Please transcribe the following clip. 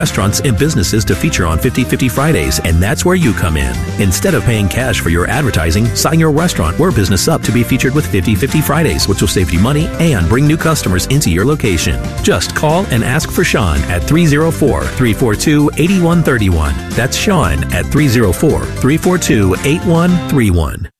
restaurants and businesses to feature on 50/50 Fridays, and that's where you come in. Instead of paying cash for your advertising, sign your restaurant or business up to be featured with 50/50 Fridays, which will save you money and bring new customers into your location. Just call and ask for Sean at 304-342-8131. That's Sean at 304-342-8131.